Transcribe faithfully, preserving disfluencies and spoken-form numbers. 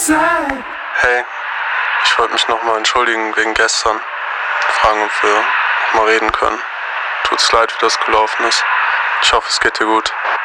Hey, ich wollte mich nochmal entschuldigen wegen gestern. Fragen, ob wir nochmal reden können. Tut's leid, wie das gelaufen ist. Ich hoffe, es geht dir gut.